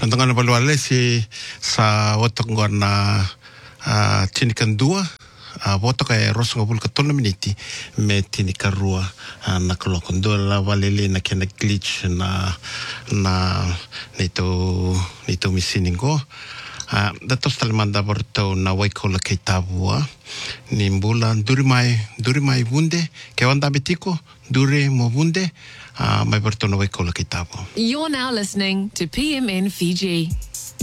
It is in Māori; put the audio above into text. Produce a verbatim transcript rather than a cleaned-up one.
Nandangana balwale si sa wotok ngona uh, tinikan dua uh, wotok e rosonga bulka tolna miniti me tinika rua uh, na kolokon dola walele na kena glitch na na nito nito misiningo uh, datos talimanda borto na waikola kei tabua ni mbula duri mai duri mai bunde ke wanda betiko duri mo bunde uh, mai borto na waikola kei tabua. You're now listening to P M N Fiji.